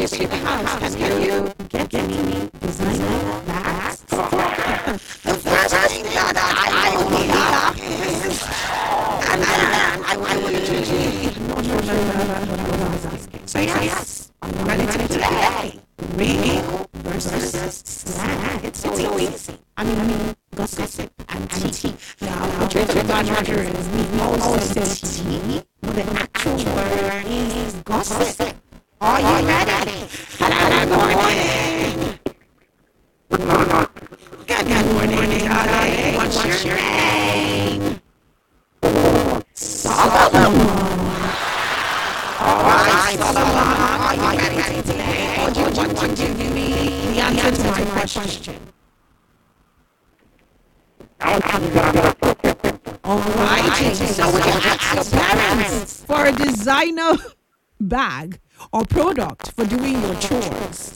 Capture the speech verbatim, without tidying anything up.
especially the house. Can you get me designer bags? The first thing that I will need is, and then I will usually. No, no, no, no, no, no, no, I was asking. So yes, I'm ready to play. Real versus slang. It's so easy. I mean, I mean, gossip and tea. Now, the truth of the matter is, we all say tea, but the actual word is gossip. Are you ready? Good morning. Good morning, darling. What's your name? Solomon. All right, Solomon. Are you ready today? Or do you want to give me the answer to my question? All right, so we can ask your parents. For a designer bag or product for doing your chores,